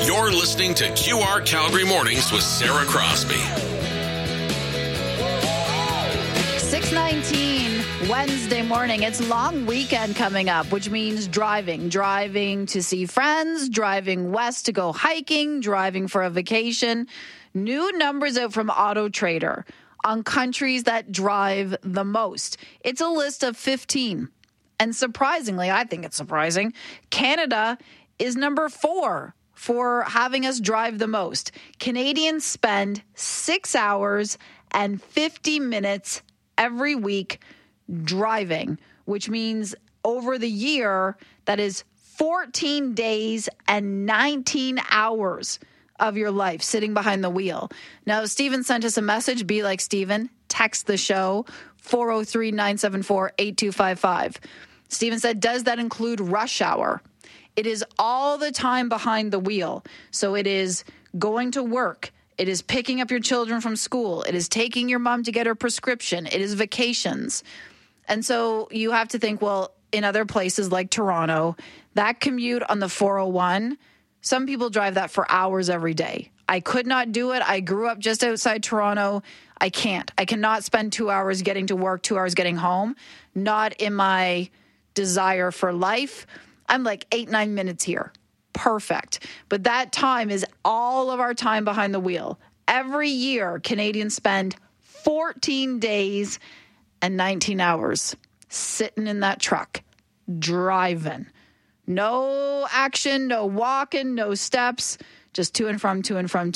You're listening to QR Calgary Mornings with Sarah Crosby. 6:19 Wednesday morning. It's long weekend coming up, which means driving to see friends, driving west to go hiking, driving for a vacation. New numbers out from Auto Trader on countries that drive the most. It's a list of 15. And surprisingly, I think it's surprising, Canada is number 4 for having us drive the most. Canadians spend 6 hours and 50 minutes every week driving, which means over the year, that is 14 days and 19 hours of your life sitting behind the wheel. Now, Stephen sent us a message. Be like Stephen. Text the show, 403-974-8255. Stephen said, does that include rush hour? It is all the time behind the wheel. So it is going to work. It is picking up your children from school. It is taking your mom to get her prescription. It is vacations. And so you have to think, well, in other places like Toronto, that commute on the 401, some people drive that for hours every day. I could not do it. I grew up just outside Toronto. I can't. I cannot spend 2 hours getting to work, 2 hours getting home. Not in my desire for life. I'm like 8-9 minutes here. Perfect. But that time is all of our time behind the wheel. Every year, Canadians spend 14 days and 19 hours sitting in that truck, driving. No action, no walking, no steps, just to and from.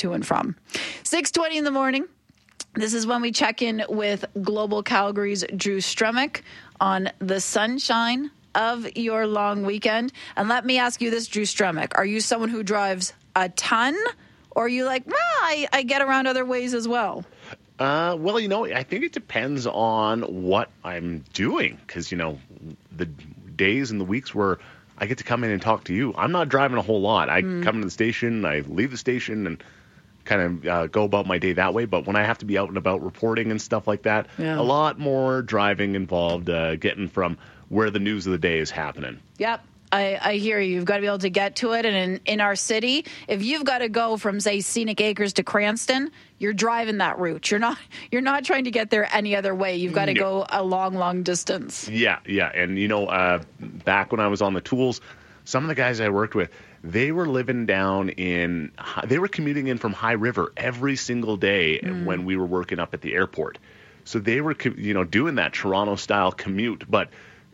6:20 in the morning. This is when we check in with Global Calgary's Drew Stremick on the sunshine of your long weekend. And let me ask you this, Drew Stremick. Are you someone who drives a ton, or are you like, I get around other ways as well? Well, I think it depends on what I'm doing, because, the days and the weeks where I get to come in and talk to you, I'm not driving a whole lot. I come into the station, I leave the station, and kind of go about my day that way. But when I have to be out and about reporting and stuff like that, a lot more driving involved, getting from where the news of the day is happening. Yep. I hear you. You've got to be able to get to it. And in our city, if you've got to go from, say, Scenic Acres to Cranston, you're driving that route. You're not trying to get there any other way. You've got to go a long, long distance. Yeah. And, back when I was on the tools, some of the guys I worked with, they were living they were commuting in from High River every single day when we were working up at the airport. So they were, doing that Toronto-style commute, but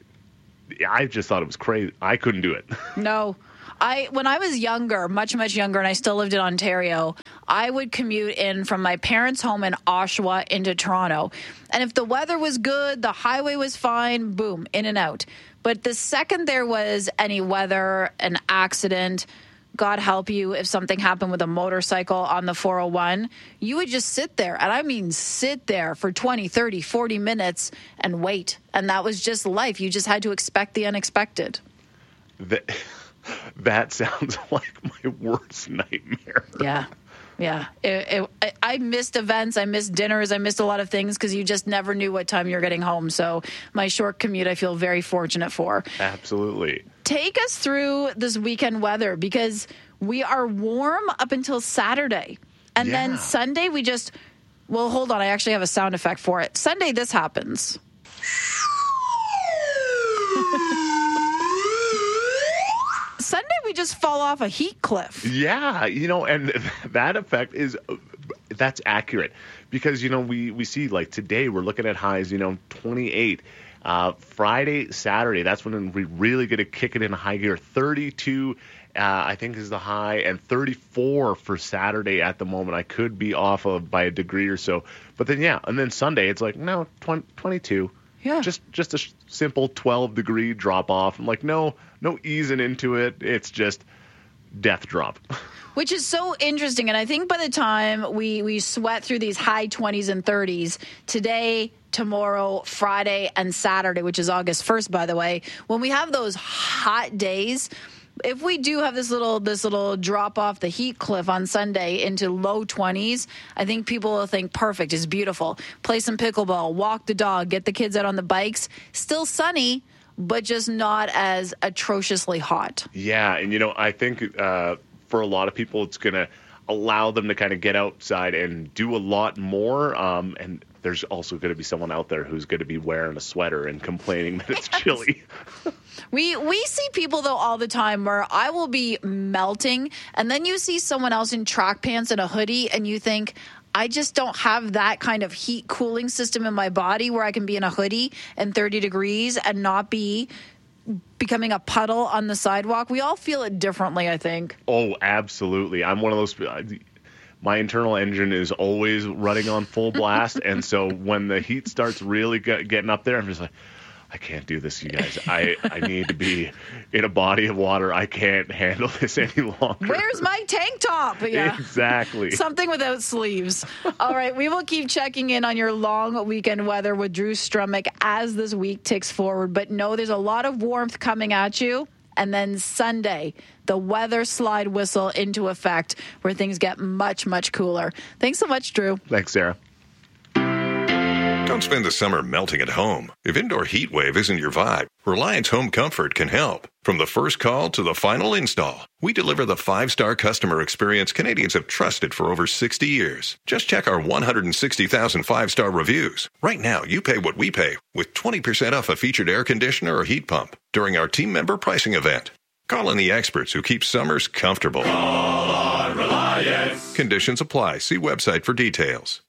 I just thought it was crazy. I couldn't do it. No. When I was younger, much, much younger, and I still lived in Ontario, I would commute in from my parents' home in Oshawa into Toronto. And if the weather was good, the highway was fine, boom, in and out. But the second there was any weather, an accident, God help you, if something happened with a motorcycle on the 401, you would just sit there. And I mean sit there for 20, 30, 40 minutes and wait. And that was just life. You just had to expect the unexpected. That sounds like my worst nightmare. Yeah. I missed events. I missed dinners. I missed a lot of things because you just never knew what time you're getting home. So my short commute, I feel very fortunate for. Absolutely. Take us through this weekend weather, because we are warm up until Saturday. And then Sunday hold on. I actually have a sound effect for it. Sunday, this happens. Sunday, we just fall off a heat cliff. Yeah, and that effect that's accurate, because, we see, like, today we're looking at highs, 28. Friday, Saturday, that's when we really get to kick it in high gear. 32, I think, is the high, and 34 for Saturday at the moment. I could be off by a degree or so. But then, and then Sunday, it's like, no, 22. Yeah. Just a simple 12-degree drop off. I'm like, no easing into it. It's just death drop. Which is so interesting. And I think by the time we sweat through these high 20s and 30s, today, tomorrow, Friday, and Saturday, which is August 1st, by the way, when we have those hot days, if we do have this little drop off the heat cliff on Sunday into low 20s, I think people will think, perfect, it's beautiful. Play some pickleball, walk the dog, get the kids out on the bikes. Still sunny, but just not as atrociously hot. Yeah, and I think for a lot of people, it's going to allow them to kind of get outside and do a lot more. And there's also going to be someone out there who's going to be wearing a sweater and complaining that it's chilly. We see people, though, all the time where I will be melting, and then you see someone else in track pants and a hoodie, and you think, I just don't have that kind of heat cooling system in my body where I can be in a hoodie and 30 degrees and not be becoming a puddle on the sidewalk. We all feel it differently, I think. Oh, absolutely. I'm one of those. My internal engine is always running on full blast. And so when the heat starts really getting up there, I'm just like, I can't do this, you guys. I need to be in a body of water. I can't handle this any longer. Where's my tank top? Yeah. Exactly. Something without sleeves. All right, we will keep checking in on your long weekend weather with Drew Strummick as this week ticks forward. But no, there's a lot of warmth coming at you. And then Sunday, the weather slide whistle into effect where things get much, much cooler. Thanks so much, Drew. Thanks, Sarah. Don't spend the summer melting at home. If indoor heat wave isn't your vibe, Reliance Home Comfort can help. From the first call to the final install, we deliver the 5-star customer experience Canadians have trusted for over 60 years. Just check our 160,000 5-star reviews. Right now, you pay what we pay with 20% off a featured air conditioner or heat pump during our team member pricing event. Call in the experts who keep summers comfortable. Call on Reliance. Conditions apply. See website for details.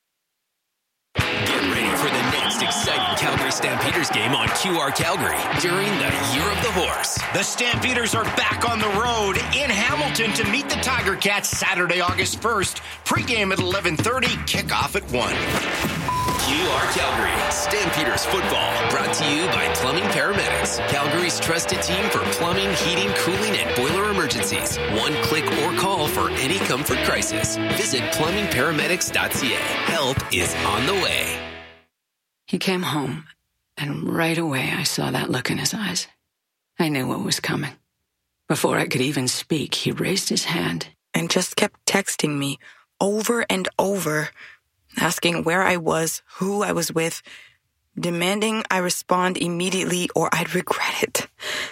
Exciting Calgary Stampeders game on QR Calgary during the Year of the Horse. The Stampeders are back on the road in Hamilton to meet the Tiger Cats Saturday, August 1st. Pre-game at 11:30, kickoff at 1. QR Calgary Stampeders football brought to you by Plumbing Paramedics, Calgary's trusted team for plumbing, heating, cooling, and boiler emergencies. One click or call for any comfort crisis. Visit plumbingparamedics.ca. Help is on the way. He came home, and right away I saw that look in his eyes. I knew what was coming. Before I could even speak, he raised his hand and just kept texting me over and over, asking where I was, who I was with, demanding I respond immediately or I'd regret it.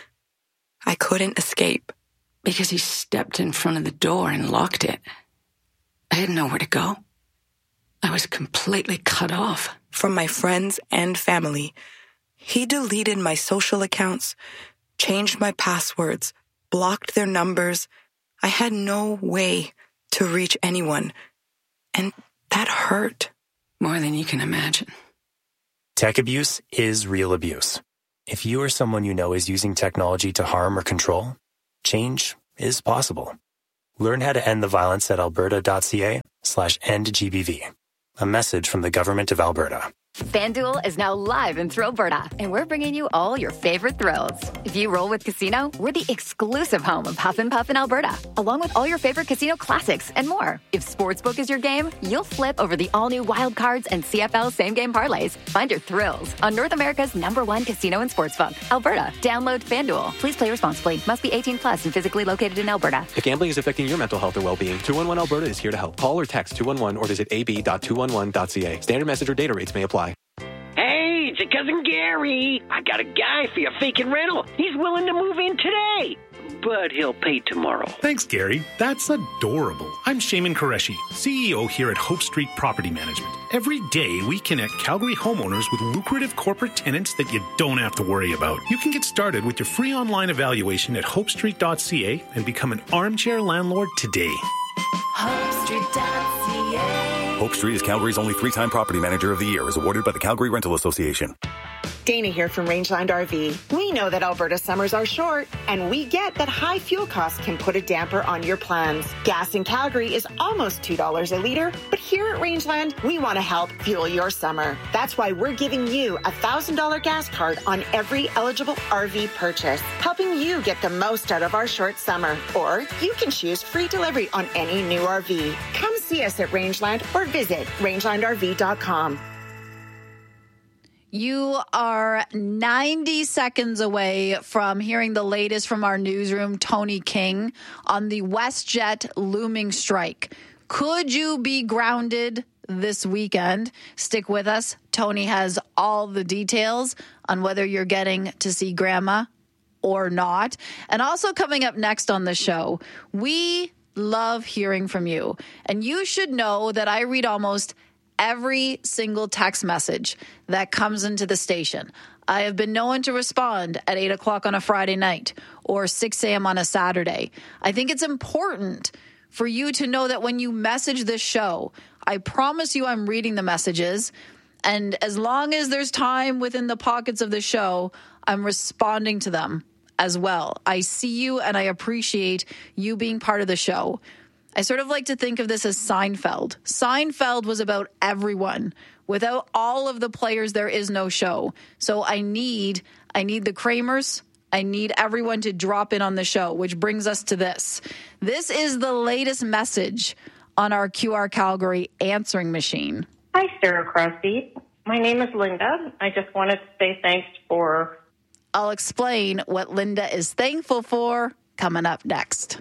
I couldn't escape. because he stepped in front of the door and locked it. I had nowhere to go. I was completely cut off. From my friends and family. He deleted my social accounts, changed my passwords, blocked their numbers. I had no way to reach anyone. And that hurt. More than you can imagine. Tech abuse is real abuse. If you or someone you know is using technology to harm or control, change is possible. Learn how to end the violence at alberta.ca/endgbv. A message from the Government of Alberta. FanDuel is now live in Alberta, and we're bringing you all your favorite thrills. If you roll with Casino, we're the exclusive home of Huff and Puff in Alberta, along with all your favorite casino classics and more. If Sportsbook is your game, you'll flip over the all-new Wild Cards and CFL same-game parlays. Find your thrills on North America's #1 casino and sportsbook, Alberta. Download FanDuel. Please play responsibly. Must be 18 plus and physically located in Alberta. If gambling is affecting your mental health or well-being, 211 Alberta is here to help. Call or text 211 or visit ab.211.ca. Standard message or data rates may apply. Hey, it's your cousin Gary. I got a guy for your vacant rental. He's willing to move in today, but he'll pay tomorrow. Thanks, Gary. That's adorable. I'm Shaman Qureshi, CEO here at Hope Street Property Management. Every day, we connect Calgary homeowners with lucrative corporate tenants that you don't have to worry about. You can get started with your free online evaluation at hopestreet.ca and become an armchair landlord today. HopeStreet.ca. Hope Street is Calgary's only 3-time Property Manager of the Year, is awarded by the Calgary Rental Association. Dana here from Rangeland RV. We know that Alberta summers are short, and we get that high fuel costs can put a damper on your plans. Gas in Calgary is almost $2 a litre, but here at Rangeland, we want to help fuel your summer. That's why we're giving you a $1,000 gas card on every eligible RV purchase, helping you get the most out of our short summer. Or you can choose free delivery on any new RV. Come see us at Rangeland or visit rangelandrv.com. You are 90 seconds away from hearing the latest from our newsroom, Tony King, on the WestJet looming strike. Could you be grounded this weekend? Stick with us. Tony has all the details on whether you're getting to see Grandma or not. And also coming up next on the show, we love hearing from you. And you should know that I read almost every single text message that comes into the station. I have been known to respond at 8 o'clock on a Friday night or 6 a.m. on a Saturday. I think it's important for you to know that when you message this show, I promise you I'm reading the messages. And as long as there's time within the pockets of the show, I'm responding to them as well. I see you and I appreciate you being part of the show. I sort of like to think of this as Seinfeld. Seinfeld was about everyone. Without all of the players, there is no show. So I need the Kramers. I need everyone to drop in on the show, which brings us to this. This is the latest message on our QR Calgary answering machine. Hi, Sarah Crosby. My name is Linda. I just wanted to say thanks for... I'll explain what Linda is thankful for coming up next.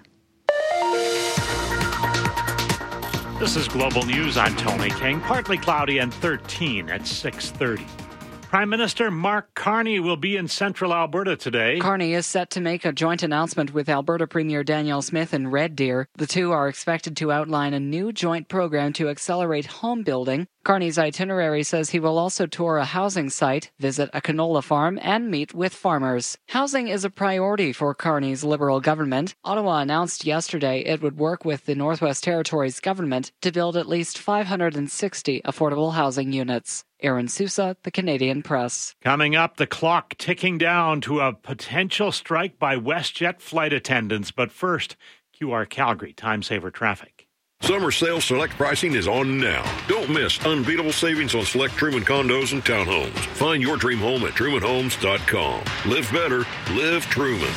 This is Global News. I'm Tony King. Partly cloudy and 13 at 6:30. Prime Minister Mark Carney will be in central Alberta today. Carney is set to make a joint announcement with Alberta Premier Danielle Smith in Red Deer. The two are expected to outline a new joint program to accelerate home building. Carney's itinerary says he will also tour a housing site, visit a canola farm, and meet with farmers. Housing is a priority for Carney's Liberal government. Ottawa announced yesterday it would work with the Northwest Territories government to build at least 560 affordable housing units. Aaron Sousa, The Canadian Press. Coming up, the clock ticking down to a potential strike by WestJet flight attendants. But first, QR Calgary Time Saver Traffic. Summer sale select pricing is on now. Don't miss unbeatable savings on select Truman condos and townhomes. Find your dream home at trumanhomes.com. Live better, live Truman.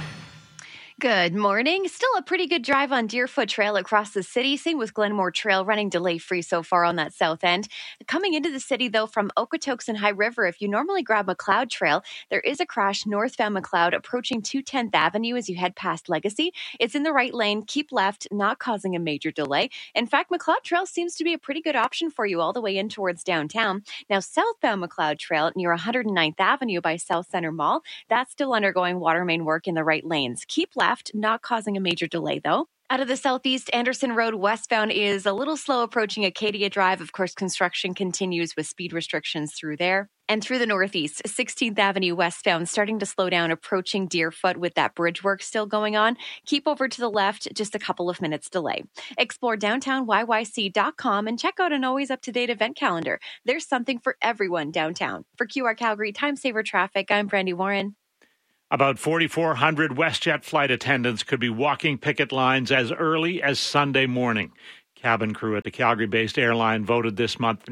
Good morning. Still a pretty good drive on Deerfoot Trail across the city. Same with Glenmore Trail, running delay-free so far on that south end. Coming into the city, though, from Okotoks and High River, if you normally grab McLeod Trail, there is a crash northbound McLeod approaching 210th Avenue as you head past Legacy. It's in the right lane. Keep left, not causing a major delay. In fact, McLeod Trail seems to be a pretty good option for you all the way in towards downtown. Now, southbound McLeod Trail near 109th Avenue by South Center Mall, that's still undergoing water main work in the right lanes. Keep left, not causing a major delay, though. Out of the southeast, Anderson Road westbound is a little slow approaching Acadia Drive. Of course, construction continues with speed restrictions through there. And through the northeast, 16th Avenue westbound starting to slow down approaching Deerfoot with that bridge work still going on. Keep over to the left, just a couple of minutes delay. Explore downtownyyc.com and check out an always up-to-date event calendar. There's something for everyone downtown. For QR Calgary Time Saver Traffic, I'm Brandy Warren. About 4,400 WestJet flight attendants could be walking picket lines as early as Sunday morning. Cabin crew at the Calgary-based airline voted this month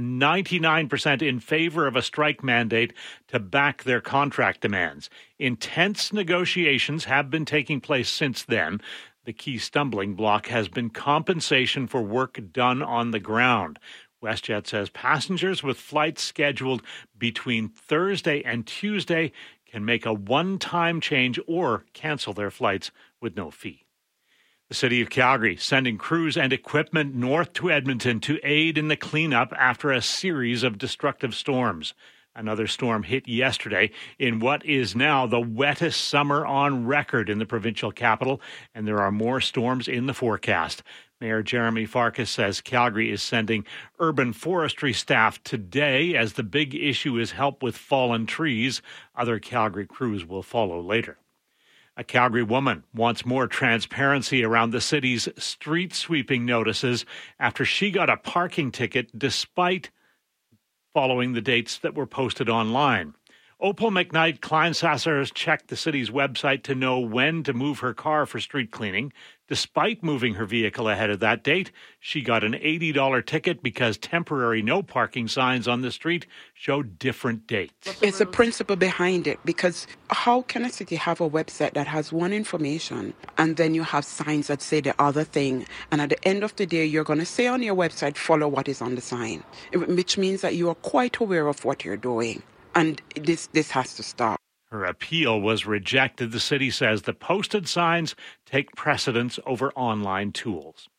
99% in favor of a strike mandate to back their contract demands. Intense negotiations have been taking place since then. The key stumbling block has been compensation for work done on the ground. WestJet says passengers with flights scheduled between Thursday and Tuesday can make a one-time change or cancel their flights with no fee. The City of Calgary sending crews and equipment north to Edmonton to aid in the cleanup after a series of destructive storms. Another storm hit yesterday in what is now the wettest summer on record in the provincial capital, and there are more storms in the forecast. Mayor Jeremy Farkas says Calgary is sending urban forestry staff today as the big issue is help with fallen trees. Other Calgary crews will follow later. A Calgary woman wants more transparency around the city's street sweeping notices after she got a parking ticket despite following the dates that were posted online. Opal McKnight Kleinsasser checked the city's website to know when to move her car for street cleaning. Despite moving her vehicle ahead of that date, she got an $80 ticket because temporary no parking signs on the street showed different dates. It's a principle behind it, because how can a city have a website that has one information and then you have signs that say the other thing, and at the end of the day you're going to say on your website, follow what is on the sign, which means that you are quite aware of what you're doing. And this has to stop. Her appeal was rejected. The city says the posted signs take precedence over online tools.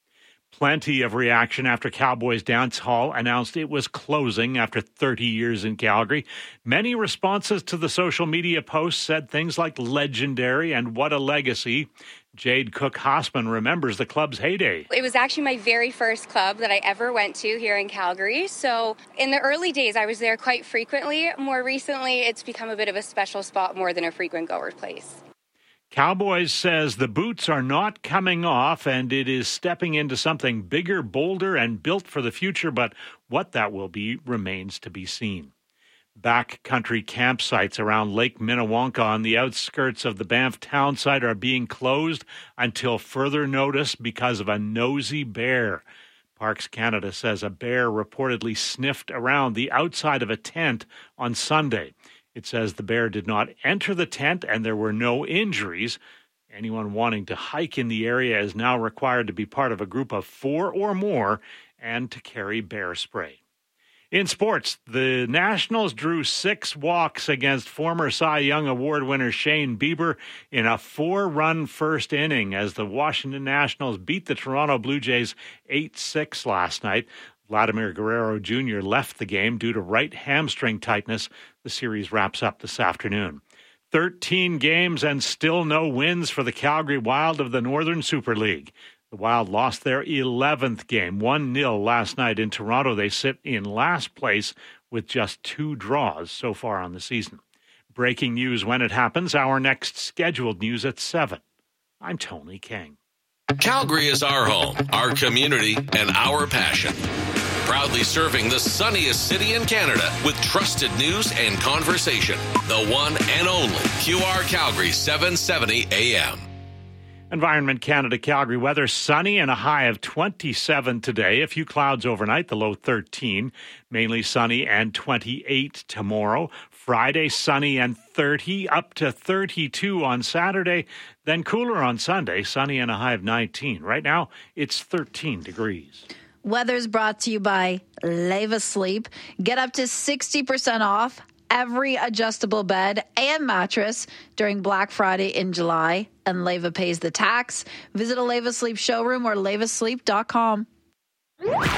Plenty of reaction after Cowboys Dance Hall announced it was closing after 30 years in Calgary. Many responses to the social media posts said things like legendary and what a legacy. Jade Cook-Hossman remembers the club's heyday. It was actually my very first club that I ever went to here in Calgary. So in the early days, I was there quite frequently. More recently, it's become a bit of a special spot more than a frequent goer place. Cowboys says the boots are not coming off and it is stepping into something bigger, bolder, and built for the future, but what that will be remains to be seen. Backcountry campsites around Lake Minnewanka on the outskirts of the Banff town site are being closed until further notice because of a nosy bear. Parks Canada says a bear reportedly sniffed around the outside of a tent on Sunday. It says the bear did not enter the tent and there were no injuries. Anyone wanting to hike in the area is now required to be part of a group of 4 or more and to carry bear spray. In sports, the Nationals drew 6 walks against former Cy Young Award winner Shane Bieber in a 4-run first inning as the Washington Nationals beat the Toronto Blue Jays 8-6 last night. Vladimir Guerrero Jr. left the game due to right hamstring tightness. The series wraps up this afternoon. 13 games and still no wins for the Calgary Wild of the Northern Super League. The Wild lost their 11th game, 1-0 last night in Toronto. They sit in last place with just 2 draws so far on the season. Breaking news when it happens. Our next scheduled news at 7. I'm Tony King. Calgary is our home, our community, and our passion. Proudly serving the sunniest city in Canada with trusted news and conversation. The one and only QR Calgary 770 AM. Environment Canada Calgary weather, sunny and a high of 27 today. A few clouds overnight, the low 13. Mainly sunny and 28 tomorrow. Friday, sunny and 30, up to 32 on Saturday. Then cooler on Sunday, sunny and a high of 19. Right now, it's 13 degrees. Weather's brought to you by Leva Sleep. Get up to 60% off every adjustable bed and mattress during Black Friday in July, and Leva pays the tax. Visit a Leva Sleep showroom or levasleep.com.